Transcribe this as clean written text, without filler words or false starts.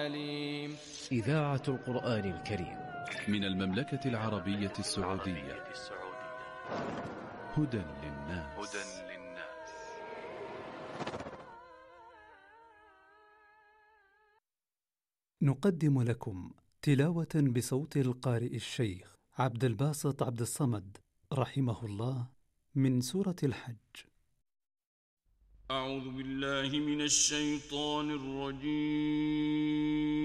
أليم. إذاعة القرآن الكريم من المملكة العربية السعودية. هدى للناس. نقدم لكم تلاوة بصوت القارئ الشيخ عبد الباسط عبد الصمد رحمه الله من سورة الحج. أعوذ بالله من الشيطان الرجيم.